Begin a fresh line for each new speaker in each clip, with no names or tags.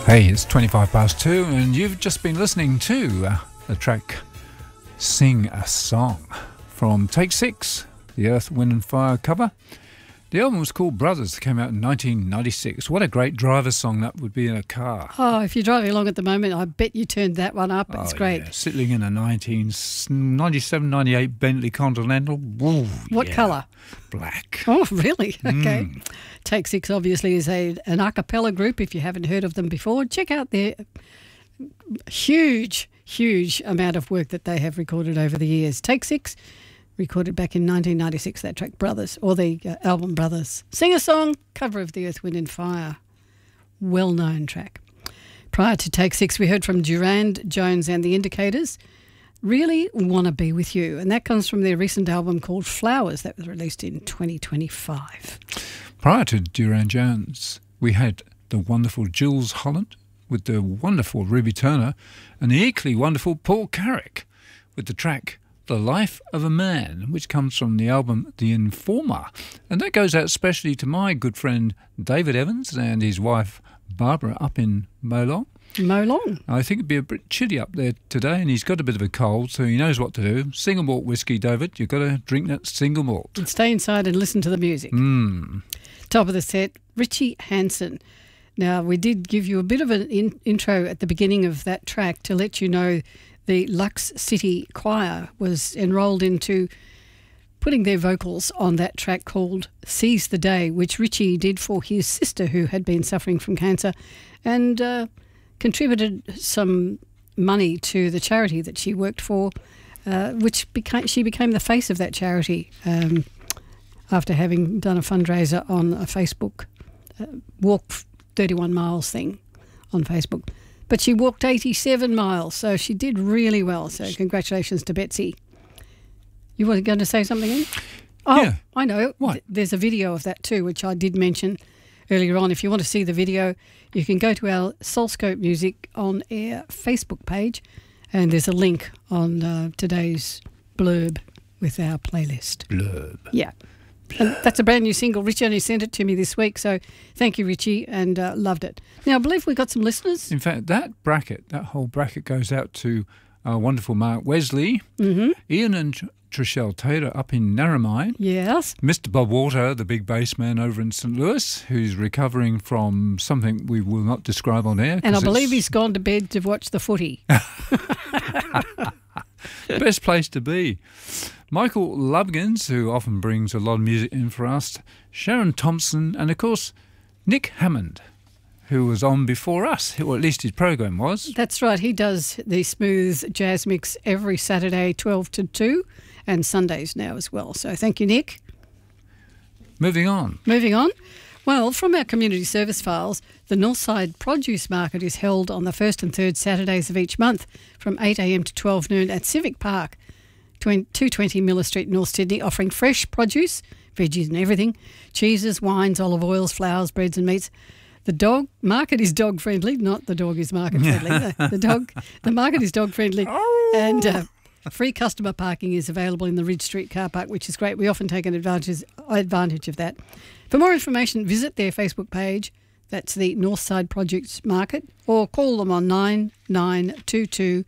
Hey, it's 25 past 2 and you've just been listening to the track Sing a Song from Take Six, the Earth, Wind and Fire cover. The album was called Brothers. It came out in 1996. What a great driver's song that would be in a car.
Oh, if you're driving along at the moment, I bet you turned that one up. It's great.
Yeah. Sitting in a 1997-98 Bentley Continental. Woo,
what colour?
Black.
Oh, really? Okay. Take Six obviously is an a cappella group. If you haven't heard of them before, check out their huge amount of work that they have recorded over the years. Take Six, recorded back in 1996, that track Brothers, or the album Brothers. Sing a Song, cover of the Earth, Wind and Fire. Well-known track. Prior to Take Six, we heard from Durand Jones and the Indicators, Really Wanna Be With You, and that comes from their recent album called Flowers that was released in 2025.
Prior to Durand Jones, we had the wonderful Jules Holland with the wonderful Ruby Turner and the equally wonderful Paul Carrack with the track The Life of a Man, which comes from the album The Informer. And that goes out especially to my good friend David Evans and his wife Barbara up in Molong. I think it'd be a bit chilly up there today, and he's got a bit of a cold, so he knows what to do. Single malt whiskey, David. You've got to drink that single malt.
And stay inside and listen to the music. Top of the set, Richie Hansen. Now, we did give you a bit of an intro at the beginning of that track to let you know the Lux City Choir was enrolled into putting their vocals on that track called Seize the Day, which Richie did for his sister who had been suffering from cancer, and contributed some money to the charity that she worked for, she became the face of that charity after having done a fundraiser on a Facebook walk 31 miles thing on Facebook. But she walked 87 miles, so she did really well. So congratulations to Betsy. You were going to say something, Ian? Oh, yeah. I know.
What?
There's a video of that too, which I did mention earlier on. If you want to see the video, you can go to our Soulscope Music on Air Facebook page, and there's a link on today's blurb with our playlist.
Blurb.
Yeah. And that's a brand new single. Richie only sent it to me this week, so thank you, Richie, and loved it. Now, I believe we got some listeners.
In fact, that whole bracket goes out to our wonderful Mark Wesley, Ian and Trishelle Taylor up in Narromine.
Yes.
Mr. Bob Walter, the big bass man over in St. Louis, who's recovering from something we will not describe on air.
And I believe he's gone to bed to watch the footy.
Best place to be. Michael Lubgins, who often brings a lot of music in for us, Sharon Thompson, and of course Nick Hammond, who was on before us, or at least his program was.
That's right. He does the Smooth Jazz Mix every Saturday, 12 to 2, and Sundays now as well. So thank you, Nick.
Moving on.
Well, from our community service files, the Northside Produce Market is held on the first and third Saturdays of each month from 8 a.m. to 12 noon at Civic Park, 220 Miller Street, North Sydney, offering fresh produce, veggies and everything, cheeses, wines, olive oils, flours, breads and meats. The market is dog friendly, not the dog is market friendly. The market is dog friendly, and free customer parking is available in the Ridge Street car park, which is great. We often take an advantage of that. For more information, visit their Facebook page. That's the Northside Produce Market, or call them on 9922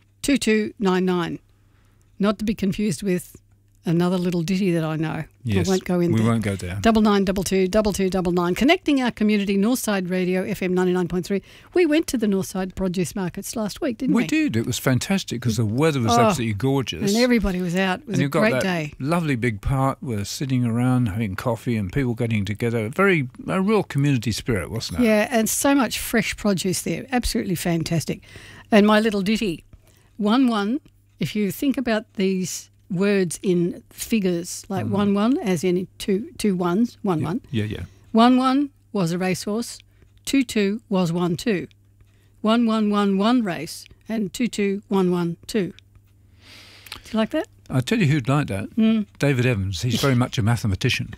2299. Not to be confused with another little ditty that I know.
Yes,
we won't go in there.
We won't go there.
9922 2299. Connecting our community, Northside Radio, FM 99.3. We went to the Northside Produce Markets last week, didn't we?
We did. It was fantastic because the weather was absolutely gorgeous.
And everybody was out. It was a great day.
Lovely big park. We're sitting around having coffee and people getting together. A real community spirit, wasn't it?
Yeah, and so much fresh produce there. Absolutely fantastic. And my little ditty, 1-1, if you think about these words in figures, like 1-1, as in two ones, 1-1.
Yeah.
1-1 was a racehorse, 2-2 was 1-2. 1-1-1-1 race, and 2-2-1-1-2. Do you like that?
I'll tell you who'd like that. David Evans. He's very much a mathematician.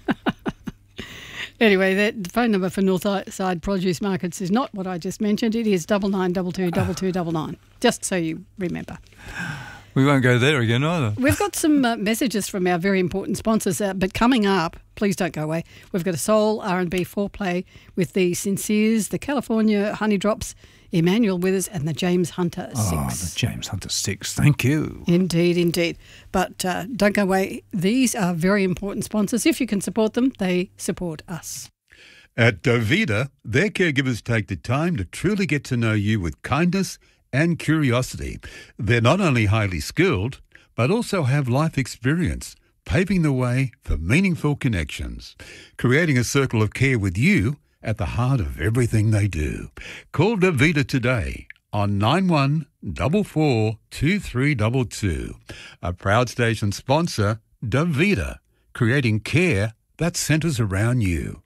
Anyway, the phone number for Northside Produce Markets is not what I just mentioned. It is 9922 2299, just so you remember.
We won't go there again either.
We've got some messages from our very important sponsors, but coming up, please don't go away, we've got a soul R&B foreplay with the Sinceres, the California Honey Drops, Emmanuel Withers and the James Hunter Six.
Oh, the James Hunter Six. Thank you.
Indeed, indeed. But don't go away. These are very important sponsors. If you can support them, they support us.
At Davida, their caregivers take the time to truly get to know you with kindness and curiosity. They're not only highly skilled, but also have life experience, paving the way for meaningful connections, creating a circle of care with you at the heart of everything they do. Call Davida today on 91442322. A proud station sponsor, Davida, creating care that centres around you.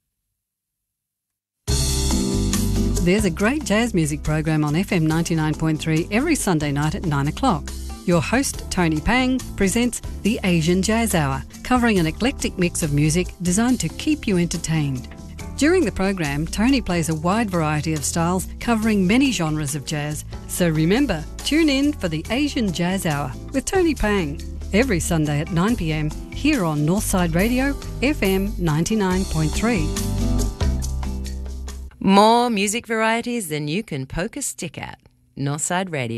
There's a great jazz music program on FM 99.3 every Sunday night at 9 o'clock. Your host, Tony Pang, presents the Asian Jazz Hour, covering an eclectic mix of music designed to keep you entertained. During the program, Tony plays a wide variety of styles covering many genres of jazz. So remember, tune in for the Asian Jazz Hour with Tony Pang every Sunday at 9 p.m. here on Northside Radio, FM 99.3.
More music varieties than you can poke a stick at. Northside Radio.